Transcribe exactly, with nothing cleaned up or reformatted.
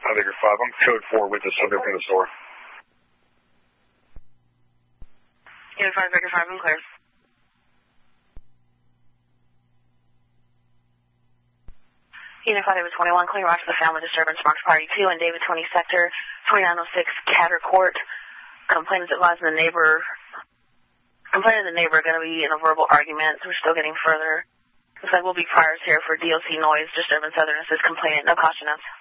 five Acre five. I'm code four with the subject in the store. Unit five Acre five, I'm clear. Unit five David twenty-one, clear watch for the family disturbance, Marks Party two, and David twenty Sector, twenty-nine oh six Catter Court. Complainants advising the neighbor, complaining the neighbor are going to be in a verbal argument, so we're still getting further. Looks like we'll be priors here for D O C noise, disturbance, otherness is complainant, no caution us.